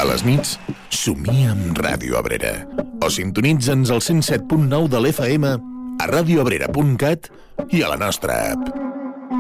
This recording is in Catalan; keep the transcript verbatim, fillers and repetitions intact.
A les nits, somia amb Ràdio Abrera. O sintonitza'ns al cent set punt nou de l'F M, a radioabrera punt cat i a la nostra app.